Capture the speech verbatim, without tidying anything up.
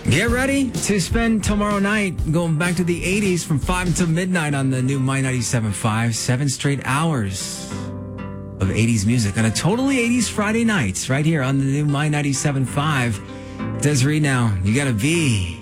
Get ready to spend tomorrow night going back to the eighties from five until midnight on the new My ninety-seven point five. Seven straight hours of eighties music on a totally eighties Friday nights right here on the new My ninety-seven point five. Desiree, now, you got to be